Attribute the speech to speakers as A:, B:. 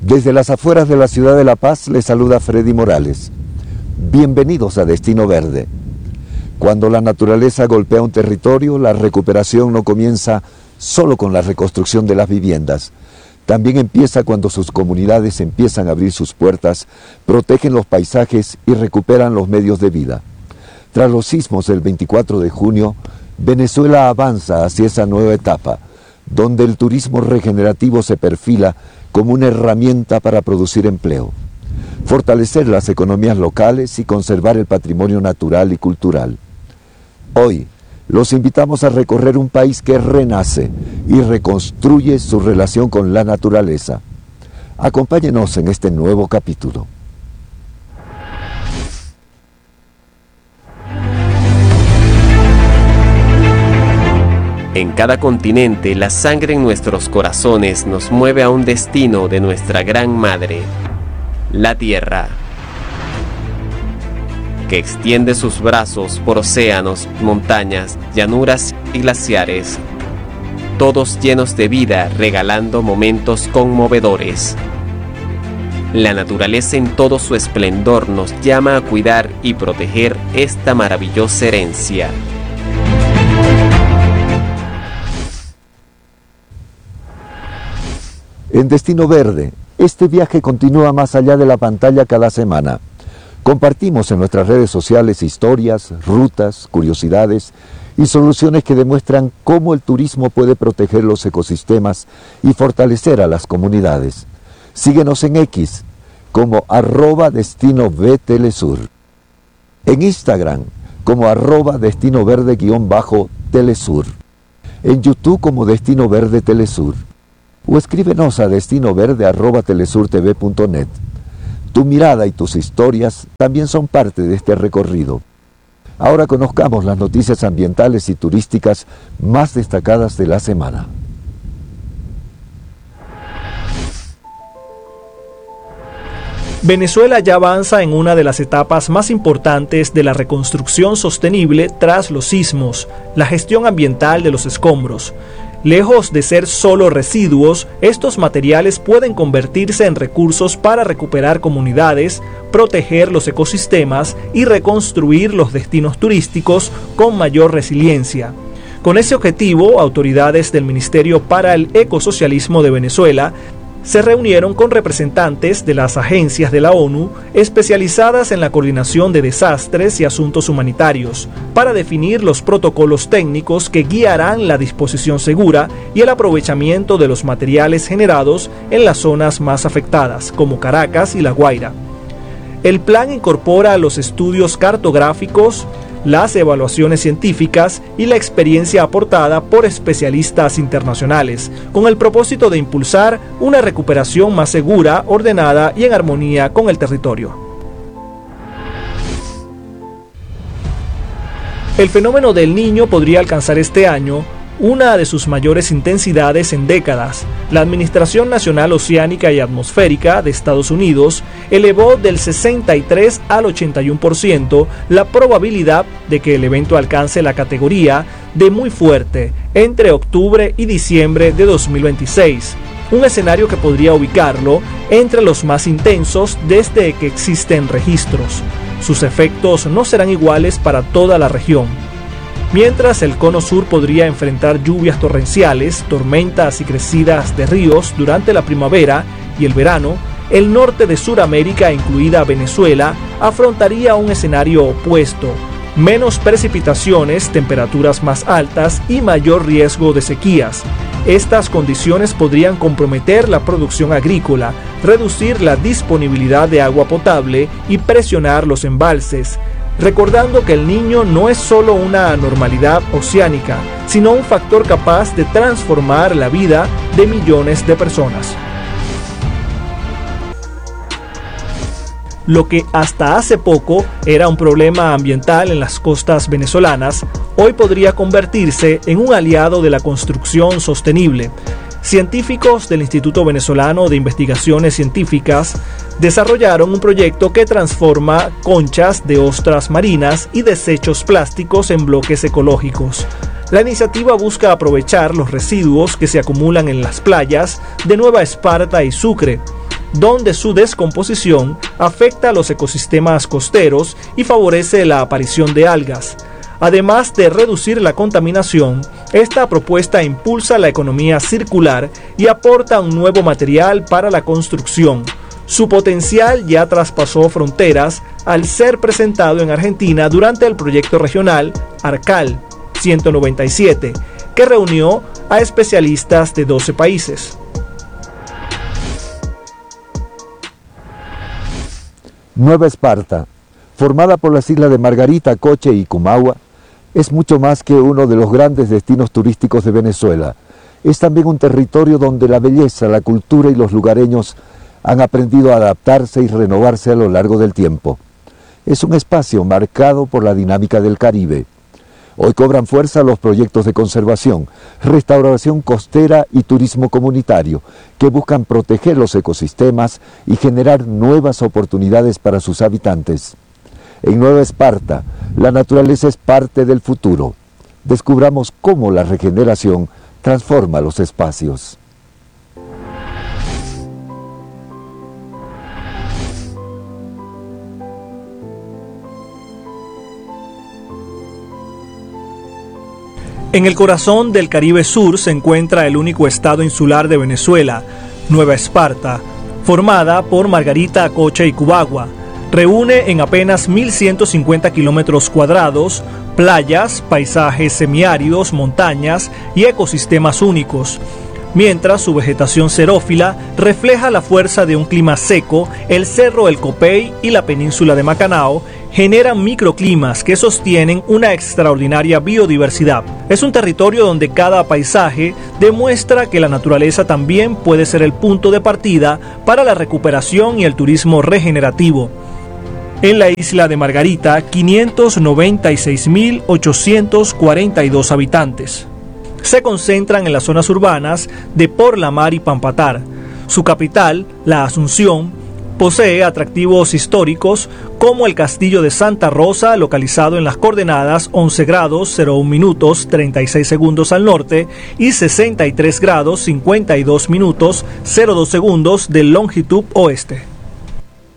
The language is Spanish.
A: Desde las afueras de la ciudad de La Paz les saluda Freddy Morales. Bienvenidos a Destino Verde. Cuando la naturaleza golpea un territorio, la recuperación no comienza solo con la reconstrucción de las viviendas. También empieza cuando sus comunidades empiezan a abrir sus puertas, protegen los paisajes y recuperan los medios de vida. Tras los sismos del 24 de junio, Venezuela avanza hacia esa nueva etapa, donde el turismo regenerativo se perfila como una herramienta para producir empleo, fortalecer las economías locales y conservar el patrimonio natural y cultural. Hoy, los invitamos a recorrer un país que renace y reconstruye su relación con la naturaleza. Acompáñenos en este nuevo capítulo.
B: En cada continente, la sangre en nuestros corazones nos mueve a un destino de nuestra gran madre, la Tierra, que extiende sus brazos por océanos, montañas, llanuras y glaciares, todos llenos de vida, regalando momentos conmovedores. La naturaleza en todo su esplendor nos llama a cuidar y proteger esta maravillosa herencia.
A: En Destino Verde, este viaje continúa más allá de la pantalla cada semana. Compartimos en nuestras redes sociales historias, rutas, curiosidades y soluciones que demuestran cómo el turismo puede proteger los ecosistemas y fortalecer a las comunidades. Síguenos en X como @DestinoVTelesur, en Instagram como @DestinoVerde_Telesur, en YouTube como Destino Verde Telesur, o escríbenos a destinoverde@telesurtv.net. Tu mirada y tus historias también son parte de este recorrido. Ahora conozcamos las noticias ambientales y turísticas más destacadas de la semana.
C: Venezuela ya avanza en una de las etapas más importantes de la reconstrucción sostenible tras los sismos, la gestión ambiental de los escombros. Lejos de ser solo residuos, estos materiales pueden convertirse en recursos para recuperar comunidades, proteger los ecosistemas y reconstruir los destinos turísticos con mayor resiliencia. Con ese objetivo, autoridades del Ministerio para el Ecosocialismo de Venezuela se reunieron con representantes de las agencias de la ONU especializadas en la coordinación de desastres y asuntos humanitarios para definir los protocolos técnicos que guiarán la disposición segura y el aprovechamiento de los materiales generados en las zonas más afectadas, como Caracas y La Guaira. El plan incorpora los estudios cartográficos, las evaluaciones científicas y la experiencia aportada por especialistas internacionales, con el propósito de impulsar una recuperación más segura, ordenada y en armonía con el territorio. El fenómeno del Niño podría alcanzar este año una de sus mayores intensidades en décadas. La Administración Nacional Oceánica y Atmosférica de Estados Unidos elevó del 63 al 81% la probabilidad de que el evento alcance la categoría de muy fuerte entre octubre y diciembre de 2026, un escenario que podría ubicarlo entre los más intensos desde que existen registros. Sus efectos no serán iguales para toda la región. Mientras el cono sur podría enfrentar lluvias torrenciales, tormentas y crecidas de ríos durante la primavera y el verano, el norte de Sudamérica, incluida Venezuela, afrontaría un escenario opuesto: menos precipitaciones, temperaturas más altas y mayor riesgo de sequías. Estas condiciones podrían comprometer la producción agrícola, reducir la disponibilidad de agua potable y presionar los embalses, recordando que el Niño no es solo una anormalidad oceánica, sino un factor capaz de transformar la vida de millones de personas. Lo que hasta hace poco era un problema ambiental en las costas venezolanas, hoy podría convertirse en un aliado de la construcción sostenible. Científicos del Instituto Venezolano de Investigaciones Científicas desarrollaron un proyecto que transforma conchas de ostras marinas y desechos plásticos en bloques ecológicos. La iniciativa busca aprovechar los residuos que se acumulan en las playas de Nueva Esparta y Sucre. donde su descomposición afecta a los ecosistemas costeros y favorece la aparición de algas. Además de reducir la contaminación, esta propuesta impulsa la economía circular y aporta un nuevo material para la construcción. Su potencial ya traspasó fronteras al ser presentado en Argentina durante el proyecto regional Arcal 197, que reunió a especialistas de 12 países.
A: Nueva Esparta, formada por las islas de Margarita, Coche y Comagua, es mucho más que uno de los grandes destinos turísticos de Venezuela. Es también un territorio donde la belleza, la cultura y los lugareños han aprendido a adaptarse y renovarse a lo largo del tiempo. Es un espacio marcado por la dinámica del Caribe. Hoy cobran fuerza los proyectos de conservación, restauración costera y turismo comunitario, que buscan proteger los ecosistemas y generar nuevas oportunidades para sus habitantes. En Nueva Esparta, la naturaleza es parte del futuro. Descubramos cómo la regeneración transforma los espacios.
C: En el corazón del Caribe Sur se encuentra el único estado insular de Venezuela, Nueva Esparta, formada por Margarita, Coche y Comagua. Reúne en apenas 1.150 kilómetros cuadrados playas, paisajes semiáridos, montañas y ecosistemas únicos. Mientras su vegetación xerófila refleja la fuerza de un clima seco, el Cerro El Copey y la península de Macanao generan microclimas que sostienen una extraordinaria biodiversidad. Es un territorio donde cada paisaje demuestra que la naturaleza también puede ser el punto de partida para la recuperación y el turismo regenerativo. En la isla de Margarita, 596.842 habitantes. Se concentran en las zonas urbanas de Por la Mar y Pampatar. Su capital, la Asunción, posee atractivos históricos como el Castillo de Santa Rosa, localizado en las coordenadas 11 grados 01 minutos 36 segundos al norte y 63 grados 52 minutos 02 segundos de longitud oeste.